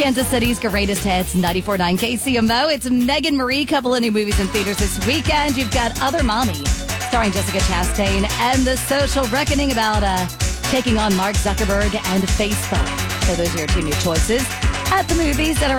Kansas City's greatest hits, 94.9 KCMO. It's Megan Marie. Couple of new movies in theaters this weekend. You've got Other Mommy, starring Jessica Chastain, and The Social Reckoning about taking on Mark Zuckerberg and Facebook. So those are your two new choices at the movies that are